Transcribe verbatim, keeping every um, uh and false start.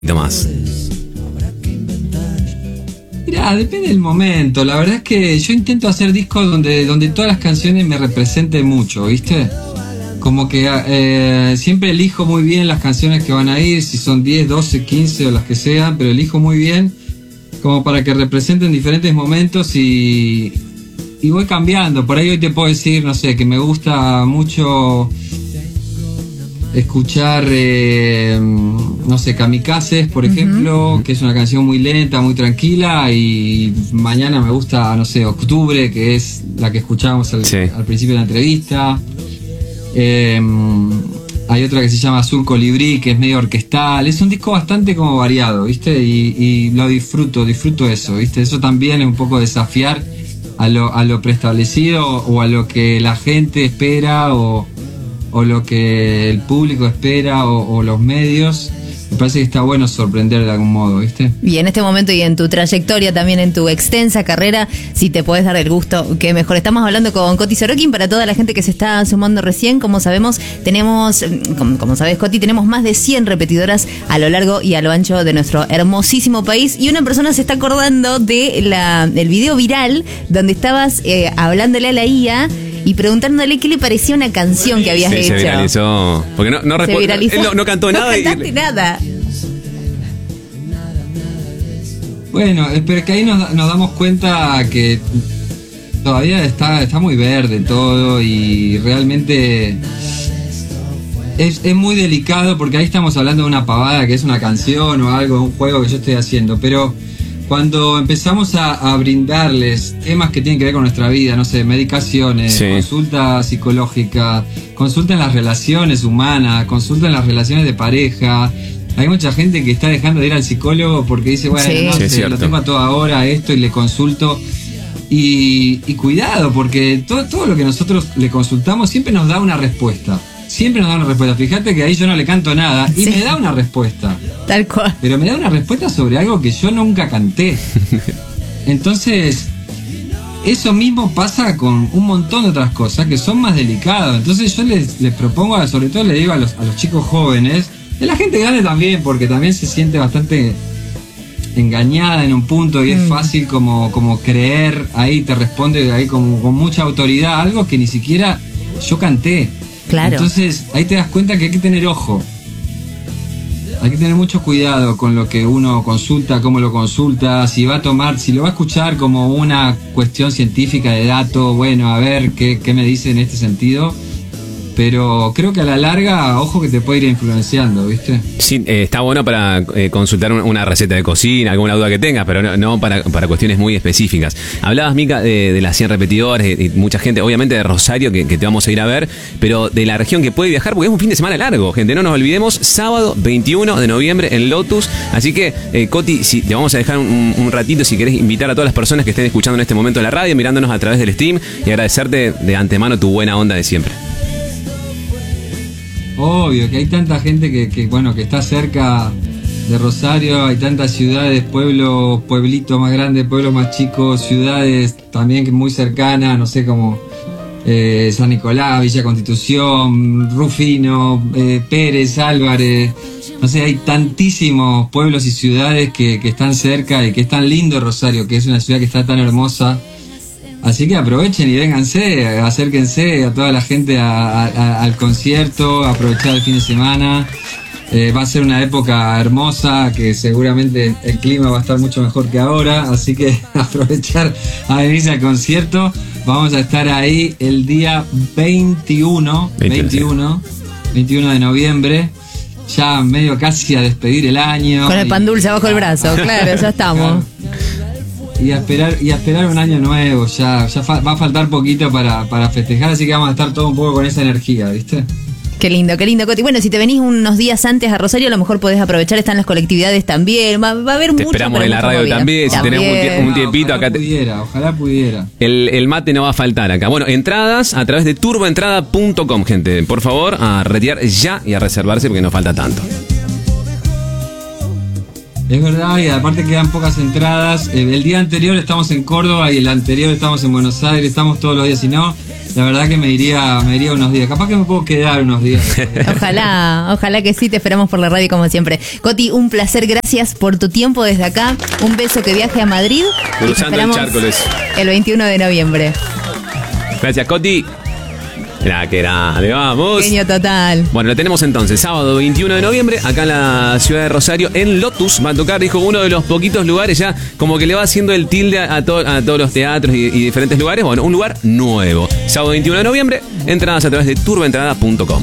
más. Mirá, depende del momento. La verdad es que yo intento hacer discos donde, donde todas las canciones me representen mucho, ¿viste? Como que eh, siempre elijo muy bien las canciones que van a ir, si son diez, doce, quince o las que sean, pero elijo muy bien como para que representen diferentes momentos y, y voy cambiando. Por ahí hoy te puedo decir, no sé, que me gusta mucho escuchar, eh, no sé, Kamikazes, por ejemplo, uh-huh. que es una canción muy lenta, muy tranquila, y mañana me gusta, no sé, Octubre, que es la que escuchábamos al, sí. al principio de la entrevista. Eh, hay otra que se llama Azul Colibrí, que es medio orquestal. Es un disco bastante como variado, ¿viste? Y, y lo disfruto, disfruto eso, ¿viste? Eso también es un poco desafiar a lo, a lo preestablecido o a lo que la gente espera o o lo que el público espera o, o los medios. Me parece que está bueno sorprender de algún modo, ¿viste? Y en este momento y en tu trayectoria, también en tu extensa carrera, si te podés dar el gusto, que mejor. Estamos hablando con Coti Sorokin. Para toda la gente que se está sumando recién, como sabemos, tenemos, como, como sabes, Coti, tenemos más de cien repetidoras a lo largo y a lo ancho de nuestro hermosísimo país. Y una persona se está acordando de la, del video viral donde estabas eh, hablándole a la I A y preguntándole qué le parecía una canción que habías sí, hecho. Se viralizó. Porque no, no respondió. Él no, no cantó nada. No cantaste y... nada. Bueno, pero que ahí nos, nos damos cuenta que todavía está, está muy verde todo y realmente es, es muy delicado porque ahí estamos hablando de una pavada que es una canción o algo, un juego que yo estoy haciendo, pero cuando empezamos a, a brindarles temas que tienen que ver con nuestra vida, no sé, medicaciones, sí. consulta psicológica, consulta en las relaciones humanas, consulta en las relaciones de pareja. Hay mucha gente que está dejando de ir al psicólogo porque dice, bueno, sí. no sé, sí, lo tengo a toda hora esto y le consulto. Y, y cuidado, porque todo, todo lo que nosotros le consultamos siempre nos da una respuesta. Siempre nos da una respuesta. Fíjate que ahí yo no le canto nada y sí. me da una respuesta. Tal cual. Pero me da una respuesta sobre algo que yo nunca canté. Entonces, eso mismo pasa con un montón de otras cosas que son más delicadas. Entonces yo les, les propongo, sobre todo le digo a los, a los chicos jóvenes, y a la gente grande también, porque también se siente bastante engañada en un punto y mm. es fácil como, como creer, ahí te responde ahí como, con mucha autoridad, algo que ni siquiera yo canté. Claro. Entonces ahí te das cuenta que hay que tener ojo. Hay que tener mucho cuidado con lo que uno consulta, cómo lo consulta, si va a tomar, si lo va a escuchar como una cuestión científica de datos, bueno, a ver qué, qué me dice en este sentido. Pero creo que a la larga, ojo que te puede ir influenciando, ¿viste? Sí, eh, está bueno para eh, consultar una receta de cocina, alguna duda que tengas, pero no, no para, para cuestiones muy específicas. Hablabas, Mica, de, de las cien repetidores y mucha gente, obviamente de Rosario, que, que te vamos a ir a ver, pero de la región que puede viajar, porque es un fin de semana largo, gente, no nos olvidemos, sábado veintiuno de noviembre en Lotus. Así que, eh, Coti, si te vamos a dejar un, un ratito, si querés invitar a todas las personas que estén escuchando en este momento en la radio, mirándonos a través del stream, y agradecerte de antemano tu buena onda de siempre. Obvio, que hay tanta gente que, que bueno, que está cerca de Rosario, hay tantas ciudades, pueblos, pueblitos más grandes, pueblos más chicos, ciudades también que muy cercanas, no sé, como eh, San Nicolás, Villa Constitución, Rufino, eh, Pérez, Álvarez, no sé, hay tantísimos pueblos y ciudades que, que están cerca y que es tan lindo Rosario, que es una ciudad que está tan hermosa. Así que aprovechen y vénganse, acérquense a toda la gente a, a, al concierto, aprovechar el fin de semana. Eh, va a ser una época hermosa, que seguramente el clima va a estar mucho mejor que ahora, así que aprovechar a venirse al concierto. Vamos a estar ahí el día veintiuno, veintiuno, veintiuno de noviembre, ya medio casi a despedir el año. Con el pan dulce bajo el brazo, claro, ya estamos. Y a esperar y a esperar un año nuevo, ya ya fa- va a faltar poquito para, para festejar, así que vamos a estar todo un poco con esa energía, ¿viste? Qué lindo, qué lindo, Coti. Bueno, si te venís unos días antes a Rosario, a lo mejor podés aprovechar, están las colectividades también, va, va a haber mucho. Te esperamos en la radio también, si tenemos un, tie- un tiempito ojalá acá. Pudiera, ojalá pudiera. El, el mate no va a faltar acá. Bueno, entradas a través de turboentrada punto com, gente. Por favor, a retirar ya y a reservarse porque no falta tanto. Es verdad, y aparte quedan pocas entradas. El día anterior estamos en Córdoba y el anterior estamos en Buenos Aires, estamos todos los días, si no, la verdad que me iría, me iría unos días. Capaz que me puedo quedar unos días. Ojalá, ojalá que sí, te esperamos por la radio como siempre. Coti, un placer, gracias por tu tiempo desde acá. Un beso, que viaje a Madrid. Cruzando el Chárcoles. El veintiuno de noviembre. Gracias, Coti. Mira, que grande, vamos. Genio total. Bueno, lo tenemos entonces, sábado veintiuno de noviembre, acá en la ciudad de Rosario, en Lotus. Va a tocar, dijo, uno de los poquitos lugares ya, como que le va haciendo el tilde a, to- a todos los teatros y, y diferentes lugares. Bueno, un lugar nuevo. Sábado veintiuno de noviembre, entradas a través de turboentrada punto com.